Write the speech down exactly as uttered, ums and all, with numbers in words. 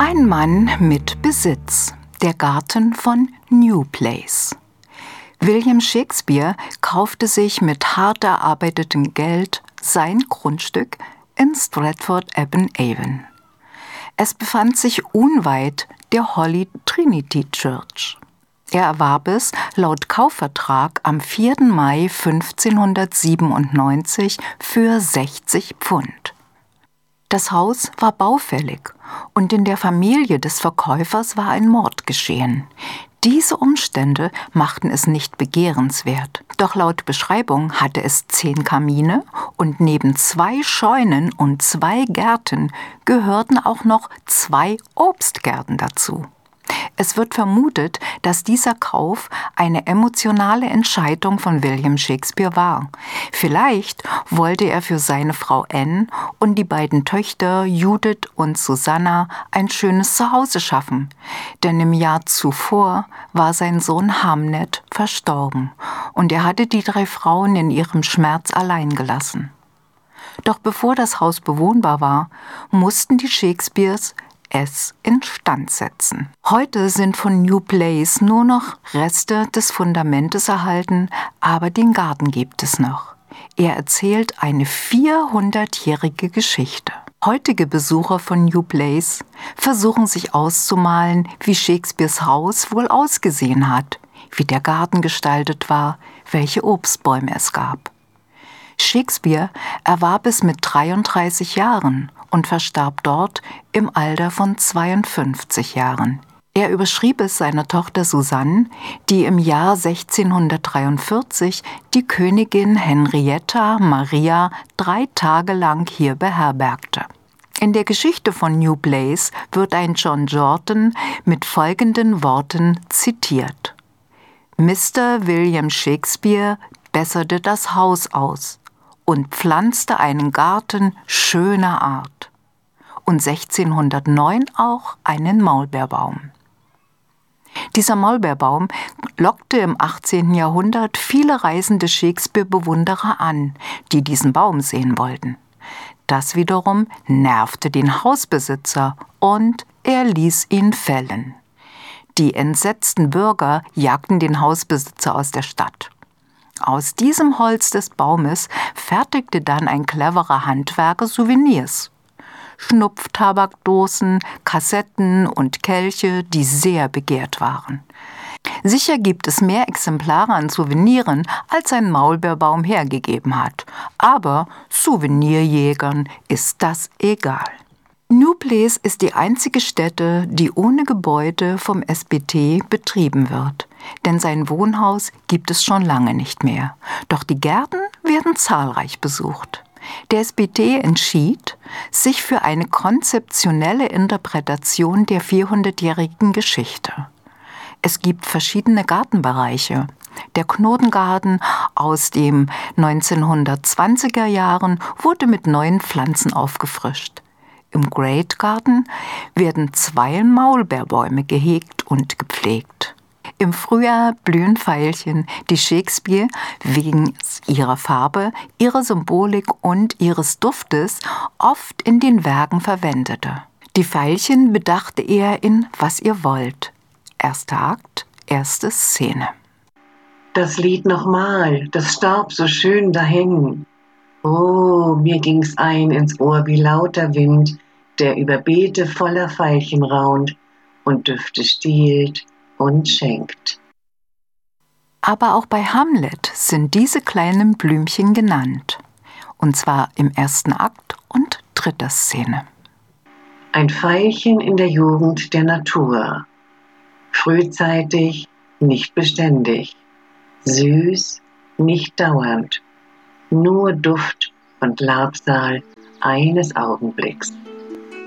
Ein Mann mit Besitz. Der Garten von New Place. William Shakespeare kaufte sich mit hart erarbeitetem Geld sein Grundstück in Stratford-upon-Avon. Es befand sich unweit der Holy Trinity Church. Er erwarb es laut Kaufvertrag am vierten Mai fünfzehnhundertsiebenundneunzig für sechzig Pfund. Das Haus war baufällig und in der Familie des Verkäufers war ein Mord geschehen. Diese Umstände machten es nicht begehrenswert. Doch laut Beschreibung hatte es zehn Kamine und neben zwei Scheunen und zwei Gärten gehörten auch noch zwei Obstgärten dazu. Es wird vermutet, dass dieser Kauf eine emotionale Entscheidung von William Shakespeare war. Vielleicht wollte er für seine Frau Anne und die beiden Töchter Judith und Susanna ein schönes Zuhause schaffen, denn im Jahr zuvor war sein Sohn Hamnet verstorben und er hatte die drei Frauen in ihrem Schmerz allein gelassen. Doch bevor das Haus bewohnbar war, mussten die Shakespeares es instand setzen. Heute sind von New Place nur noch Reste des Fundamentes erhalten, aber den Garten gibt es noch. Er erzählt eine vierhundertjährige Geschichte. Heutige Besucher von New Place versuchen sich auszumalen, wie Shakespeares Haus wohl ausgesehen hat, wie der Garten gestaltet war, welche Obstbäume es gab. Shakespeare erwarb es mit dreiunddreißig Jahren und verstarb dort im Alter von zweiundfünfzig Jahren. Er überschrieb es seiner Tochter Susanne, die im Jahr sechzehnhundertdreiundvierzig die Königin Henrietta Maria drei Tage lang hier beherbergte. In der Geschichte von New Place wird ein John Jordan mit folgenden Worten zitiert: Mister William Shakespeare besserte das Haus aus und pflanzte einen Garten schöner Art und sechzehnhundertneun auch einen Maulbeerbaum. Dieser Maulbeerbaum lockte im achtzehnten Jahrhundert viele reisende Shakespeare-Bewunderer an, die diesen Baum sehen wollten. Das wiederum nervte den Hausbesitzer und er ließ ihn fällen. Die entsetzten Bürger jagten den Hausbesitzer aus der Stadt. Aus diesem Holz des Baumes fertigte dann ein cleverer Handwerker Souvenirs. Schnupftabakdosen, Kassetten und Kelche, die sehr begehrt waren. Sicher gibt es mehr Exemplare an Souveniren, als ein Maulbeerbaum hergegeben hat. Aber Souvenirjägern ist das egal. New Place ist die einzige Stätte, die ohne Gebäude vom S B T betrieben wird. Denn sein Wohnhaus gibt es schon lange nicht mehr. Doch die Gärten werden zahlreich besucht. Der S B T entschied sich für eine konzeptionelle Interpretation der vierhundertjährigen Geschichte. Es gibt verschiedene Gartenbereiche. Der Knotengarten aus den neunzehnhundertzwanziger Jahren wurde mit neuen Pflanzen aufgefrischt. Im Great Garden werden zwei Maulbeerbäume gehegt und gepflegt. Im Frühjahr blühen Veilchen, die Shakespeare wegen ihrer Farbe, ihrer Symbolik und ihres Duftes oft in den Werken verwendete. Die Veilchen bedachte er in Was ihr wollt. Erster Akt, erste Szene. Das Lied nochmal, das starb so schön dahin. Oh, mir ging's ein ins Ohr wie lauter Wind, der über Beete voller Veilchen raunt und Düfte stiehlt und schenkt. Aber auch bei Hamlet sind diese kleinen Blümchen genannt, und zwar im ersten Akt und dritter Szene. Ein Veilchen in der Jugend der Natur, frühzeitig, nicht beständig, süß, nicht dauernd, nur Duft und Labsal eines Augenblicks.